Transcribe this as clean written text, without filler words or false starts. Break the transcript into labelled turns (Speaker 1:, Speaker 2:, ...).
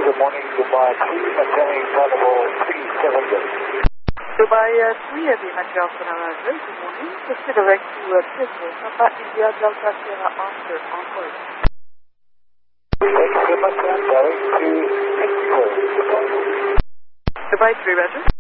Speaker 1: Good morning, Dubai 3, maintaining Carnival 370.
Speaker 2: Dubai 3 Heavy Montreal Sonora, good morning. Proceed direct to Pittsburgh, Papa India Delta Sierra Oscar, Encore.
Speaker 1: Thank you very much, sir. Direct to Pittsburgh.
Speaker 2: Dubai 3, Roger.